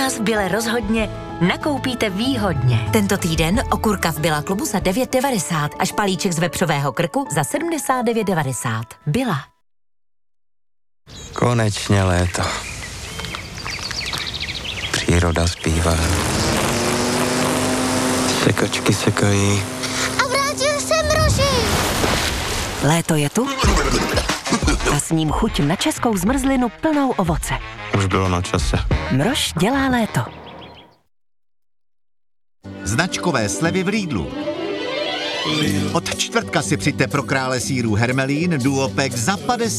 nás v Bile rozhodně nakoupíte výhodně. Tento týden okurka v Billa klubu za 9,90 a špalíček z vepřového krku za 79,90. Billa. Konečně léto. Příroda zpívá. Sekačky sekají. A vrátil se Mroží. Léto je tu a s ním chuť na českou zmrzlinu plnou ovoce. Už bylo na čase. Mrož dělá léto. Značkové slevy v Lidlu. Od čtvrtka si přijďte pro krále sýrů Hermelín Duopack za 50